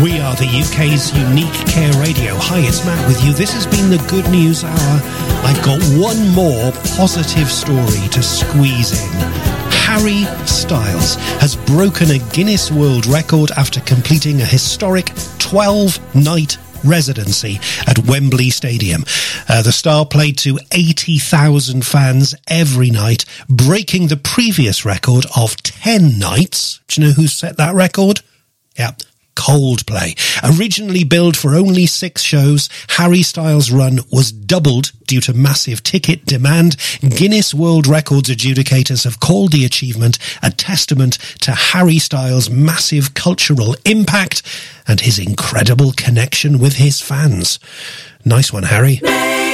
We are the UK's unique Care Radio. Hi, it's Matt with you. This has been the Good News Hour. I've got one more positive story to squeeze in. Harry Styles has broken a Guinness World Record after completing a historic 12-night residency at Wembley Stadium. The star played to 80,000 fans every night, breaking the previous record of 10 nights. Do you know who set that record? Yeah, Coldplay. Originally billed for only 6 shows, Harry Styles' run was doubled due to massive ticket demand. Guinness World Records adjudicators have called the achievement a testament to Harry Styles' massive cultural impact and his incredible connection with his fans. Nice one, Harry.